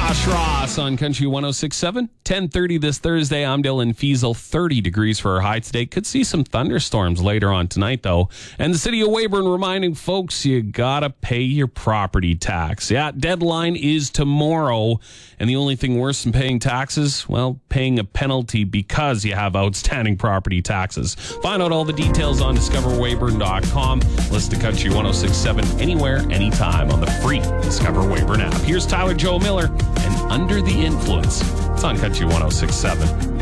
Josh Ross on Country 106.7. 10:30 this Thursday. I'm Dylan Fiesel. 30 degrees for our high today. Could see some thunderstorms later on tonight, though. And the city of Weyburn reminding folks you gotta pay your property tax. Yeah, deadline is tomorrow. And the only thing worse than paying taxes, well, paying a penalty because you have outstanding property taxes. Find out all the details on discoverweyburn.com. Listen to Country 106.7 anywhere, anytime on the free Discover Weyburn app. Here's Tyler Joe Miller and Under the Influence. It's on Country 106.7.